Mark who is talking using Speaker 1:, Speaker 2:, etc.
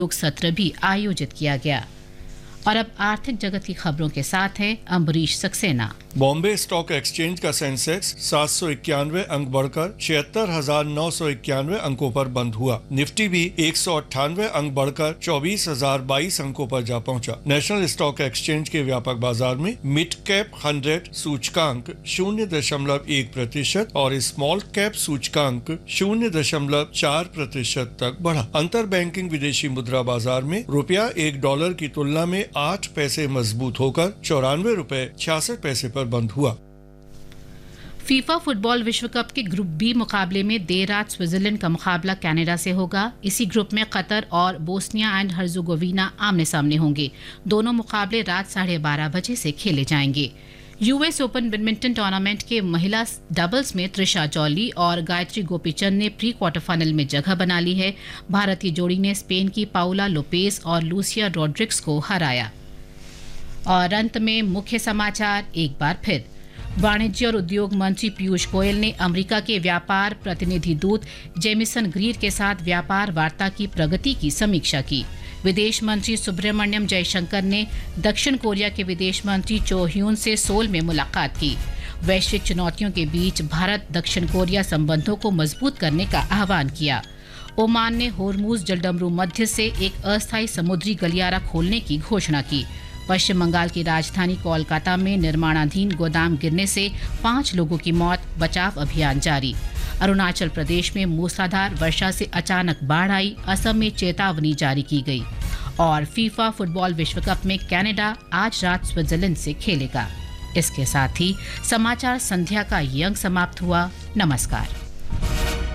Speaker 1: योग सत्र भी आयोजित किया गया। और अब आर्थिक जगत की खबरों के साथ हैं अम्बरीश सक्सेना।
Speaker 2: बॉम्बे स्टॉक एक्सचेंज का सेंसेक्स 791 अंक बढ़कर 76,991 अंकों पर बंद हुआ। निफ्टी भी 198 अंक बढ़कर 24,022 अंकों पर जा पहुंचा। नेशनल स्टॉक एक्सचेंज के व्यापक बाजार में मिड कैप 100 सूचकांक 0.1% और स्मॉल कैप सूचकांक 0.4% तक बढ़ा। अंतर बैंकिंग विदेशी मुद्रा बाजार में रुपया $1 की तुलना में 8 पैसे मजबूत होकर 94 रुपए 66 पैसे पर बंद हुआ।
Speaker 1: फीफा फुटबॉल विश्व कप के ग्रुप बी मुकाबले में देर रात स्विट्जरलैंड का मुकाबला कनाडा से होगा। इसी ग्रुप में कतर और बोस्निया एंड हर्जोगोविना आमने सामने होंगे। दोनों मुकाबले रात 12:30 बजे से खेले जाएंगे। यूएस ओपन बैडमिंटन टूर्नामेंट के महिला डबल्स में त्रिशा जॉली और गायत्री गोपीचंद ने प्री क्वार्टर फाइनल में जगह बना ली है। भारतीय जोड़ी ने स्पेन की पाउला लोपेज और लूसिया रॉड्रिग्स को हराया। और अंत में मुख्य समाचार एक बार फिर। वाणिज्य और उद्योग मंत्री पीयूष गोयल ने अमेरिका के व्यापार प्रतिनिधि दूत जेमिसन ग्रीर के साथ व्यापार वार्ता की प्रगति की समीक्षा की। विदेश मंत्री सुब्रमण्यम जयशंकर ने दक्षिण कोरिया के विदेश मंत्री चो ह्यून से सोल में मुलाकात की। वैश्विक चुनौतियों के बीच भारत दक्षिण कोरिया संबंधों को मजबूत करने का आह्वान किया। ओमान ने होर्मुज जलडमरू मध्य से एक अस्थायी समुद्री गलियारा खोलने की घोषणा की। पश्चिम बंगाल की राजधानी कोलकाता में निर्माणाधीन गोदाम गिरने से 5 लोगों की मौत, बचाव अभियान जारी। अरुणाचल प्रदेश में मूसलाधार वर्षा से अचानक बाढ़ आई, असम में चेतावनी जारी की गई। और फीफा फुटबॉल विश्व कप में कनाडा आज रात स्विट्जरलैंड से खेलेगा। इसके साथ ही समाचार संध्या का ये अंक समाप्त हुआ। नमस्कार।